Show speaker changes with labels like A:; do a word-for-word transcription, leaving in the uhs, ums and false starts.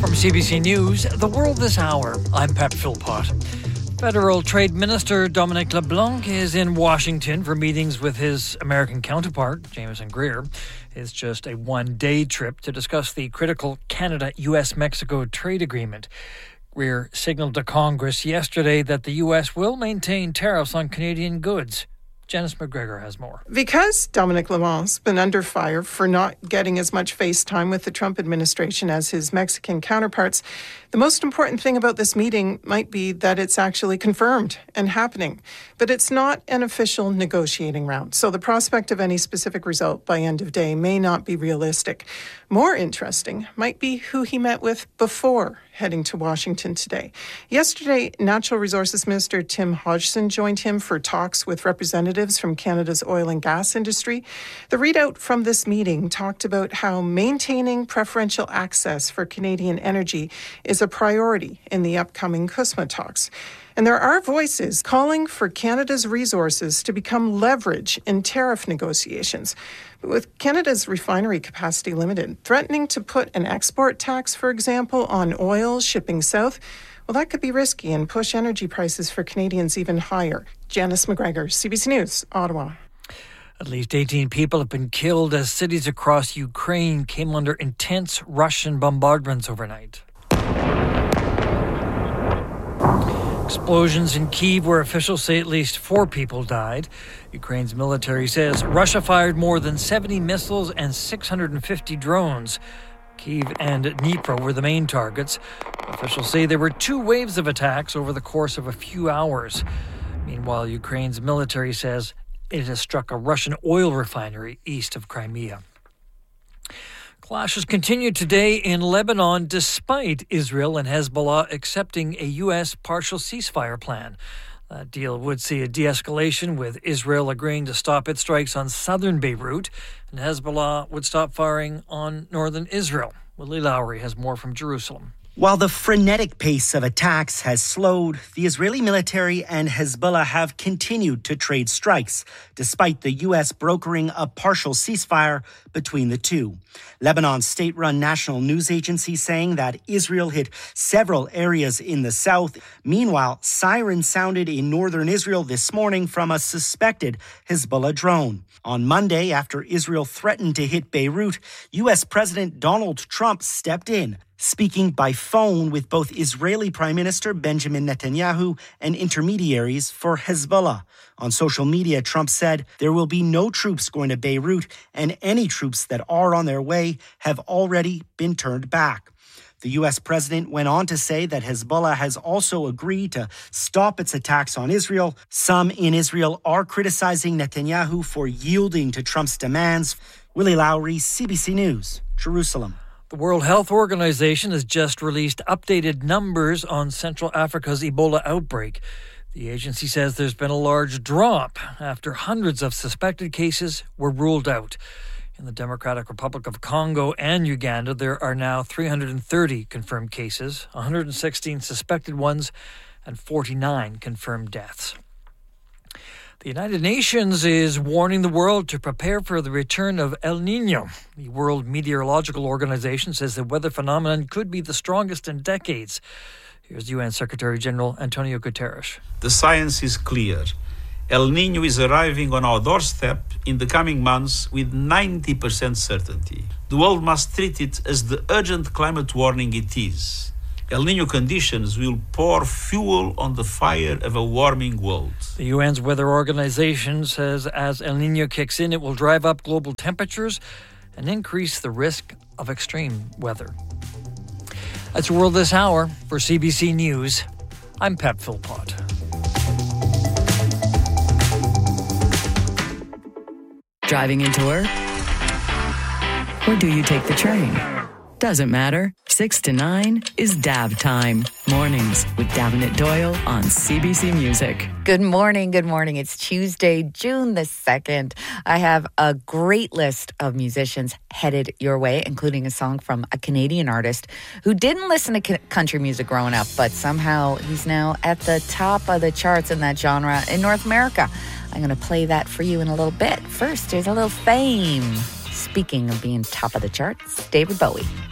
A: From C B C News, The World This Hour, I'm Pep Philpott. Federal Trade Minister Dominic LeBlanc is in Washington for meetings with his American counterpart, Jameson Greer. It's just a one-day trip to discuss the critical Canada-U S Mexico trade agreement. Greer signaled to Congress yesterday that the U S will maintain tariffs on Canadian goods. Janice McGregor has more.
B: Because Dominic LeBlanc's been under fire for not getting as much face time with the Trump administration as his Mexican counterparts, the most important thing about this meeting might be that it's actually confirmed and happening. But it's not an official negotiating round, so the prospect of any specific result by end of day may not be realistic. More interesting might be who he met with before heading to Washington today. Yesterday, Natural Resources Minister Tim Hodgson joined him for talks with representatives from Canada's oil and gas industry. The readout from this meeting talked about how maintaining preferential access for Canadian energy is a priority in the upcoming C U S M A talks. And there are voices calling for Canada's resources to become leverage in tariff negotiations. But with Canada's refinery capacity limited, threatening to put an export tax, for example, on oil shipping south, well, that could be risky and push energy prices for Canadians even higher. Janice McGregor, C B C News, Ottawa.
A: At least eighteen people have been killed as cities across Ukraine came under intense Russian bombardments overnight. Explosions in Kyiv, where officials say at least four people died. Ukraine's military says Russia fired more than seventy missiles and six hundred fifty drones. Kyiv and Dnipro were the main targets. Officials say there were two waves of attacks over the course of a few hours. Meanwhile, Ukraine's military says it has struck a Russian oil refinery east of Crimea. Clashes continue today in Lebanon despite Israel and Hezbollah accepting a U S partial ceasefire plan. That deal would see a de-escalation, with Israel agreeing to stop its strikes on southern Beirut, and Hezbollah would stop firing on northern Israel. Willie Lowry has more from Jerusalem.
C: While the frenetic pace of attacks has slowed, the Israeli military and Hezbollah have continued to trade strikes, despite the U S brokering a partial ceasefire between the two. Lebanon's state-run national news agency saying that Israel hit several areas in the south. Meanwhile, sirens sounded in northern Israel this morning from a suspected Hezbollah drone. On Monday, after Israel threatened to hit Beirut, U S President Donald Trump stepped in, speaking by phone with both Israeli Prime Minister Benjamin Netanyahu and intermediaries for Hezbollah. On social media, Trump said there will be no troops going to Beirut, and any troops that are on their way have already been turned back. The U S president went on to say that Hezbollah has also agreed to stop its attacks on Israel. Some in Israel are criticizing Netanyahu for yielding to Trump's demands. Willie Lowry, C B C News, Jerusalem.
A: The World Health Organization has just released updated numbers on Central Africa's Ebola outbreak. The agency says there's been a large drop after hundreds of suspected cases were ruled out. In the Democratic Republic of Congo and Uganda, there are now three hundred thirty confirmed cases, one hundred sixteen suspected ones, and forty-nine confirmed deaths. The United Nations is warning the world to prepare for the return of El Niño. The World Meteorological Organization says the weather phenomenon could be the strongest in decades. Here's U N Secretary General Antonio Guterres.
D: The science is clear. El Niño is arriving on our doorstep in the coming months with ninety percent certainty. The world must treat it as the urgent climate warning it is. El Niño conditions will pour fuel on the fire of a warming world.
A: The U N's Weather Organization says as El Niño kicks in, it will drive up global temperatures and increase the risk of extreme weather. That's the World This Hour. For C B C News, I'm Pep Philpott.
E: Driving into work? Or do you take the train? Doesn't matter. six to nine is D A B time. Mornings with Davenant Doyle on C B C Music.
F: Good morning. Good morning. It's Tuesday, June the second. I have a great list of musicians headed your way, including a song from a Canadian artist who didn't listen to country music growing up, but somehow he's now at the top of the charts in that genre in North America. I'm going to play that for you in a little bit. First, there's a little fame. Speaking of being top of the charts, David Bowie.